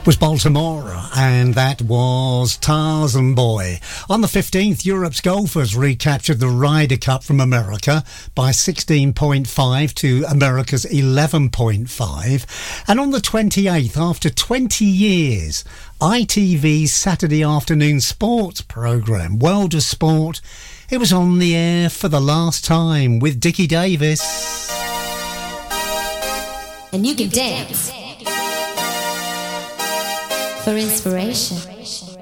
was Baltimore, and that was Tarzan Boy. On the 15th, Europe's golfers recaptured the Ryder Cup from America by 16.5 to America's 11.5. And on the 28th, after 20 years, ITV's Saturday afternoon sports programme, World of Sport, it was on the air for the last time with Dickie Davis. And you can dance for inspiration.